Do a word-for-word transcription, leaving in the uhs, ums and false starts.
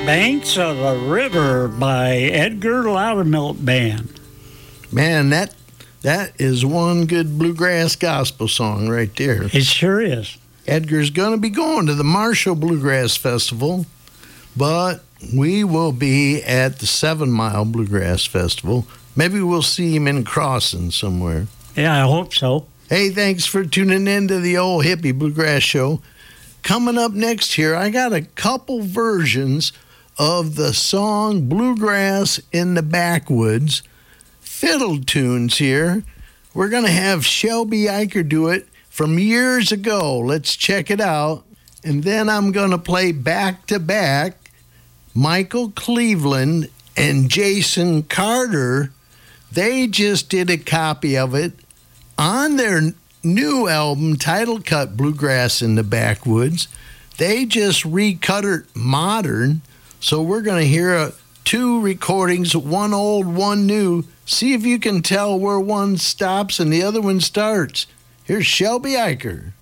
Banks of the River by Edgar Loudermilk Band. Man, that that is one good bluegrass gospel song right there. It sure is. Edgar's going to be going to the Marshall Bluegrass Festival, but we will be at the Seven Mile Bluegrass Festival. Maybe we'll see him in Crossin somewhere. Yeah, I hope so. Hey, thanks for tuning in to the Old Hippie Bluegrass Show. Coming up next here, I got a couple versions of the song Bluegrass in the Backwoods. Fiddle tunes here. We're going to have Shelby Eicher do it from years ago. Let's check it out. And then I'm going to play back-to-back Michael Cleveland and Jason Carter. They just did a copy of it on their new album, Title Cut Bluegrass in the Backwoods. They just recut it modern. So we're going to hear uh, two recordings, one old, one new. See if you can tell where one stops and the other one starts. Here's Shelby Eicher.